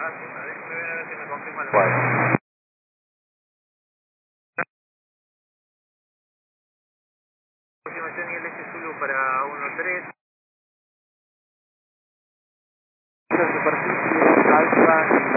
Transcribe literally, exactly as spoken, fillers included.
Ah, sí, a ver, voy a ver si me confirma la Bueno. confirmación y el S Zulu para uno tres. Superficie, alfa.